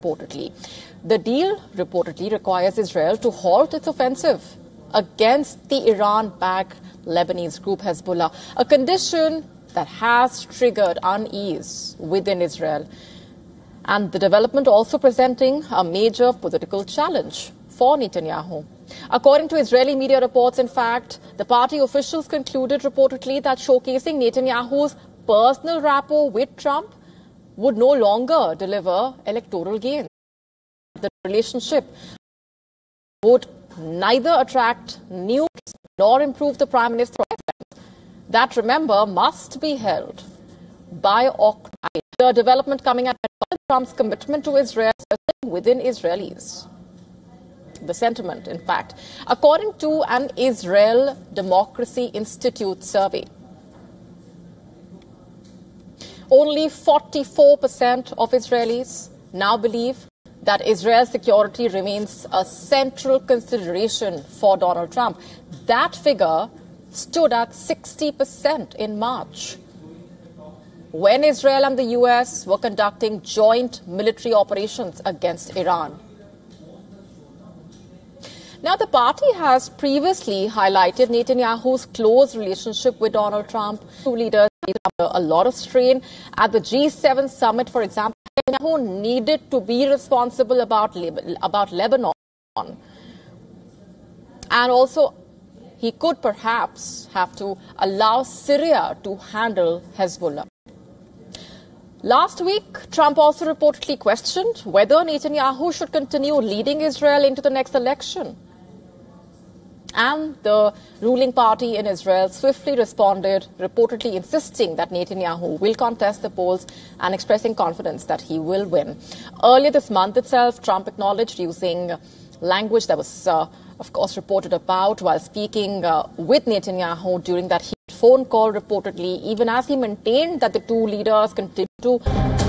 reportedly. The deal reportedly requires Israel to halt its offensive against the Iran-backed Lebanese group Hezbollah, a condition that has triggered unease within Israel. And the development also presenting a major political challenge for Netanyahu. According to Israeli media reports, in fact, the party officials concluded reportedly that showcasing Netanyahu's personal rapport with Trump would no longer deliver electoral gains. The relationship would neither attract new nor improve the Prime Minister's presence. That, remember, must be held by October. The development coming at Trump's commitment to Israel within Israelis. The sentiment, in fact, according to an Israel Democracy Institute survey, only 44% of Israelis now believe that Israel's security remains a central consideration for Donald Trump. That figure stood at 60% in March, when Israel and the US were conducting joint military operations against Iran. Now, the party has previously highlighted Netanyahu's close relationship with Donald Trump. Two leaders under a lot of strain at the G7 summit, for example. Netanyahu needed to be responsible about Lebanon, and also he could perhaps have to allow Syria to handle Hezbollah. Last week, Trump also reportedly questioned whether Netanyahu should continue leading Israel into the next election. And the ruling party in Israel swiftly responded, reportedly insisting that Netanyahu will contest the polls and expressing confidence that he will win. Earlier this month itself, Trump acknowledged using language that was, of course, reported about while speaking with Netanyahu during that phone call, reportedly, even as he maintained that the two leaders continue to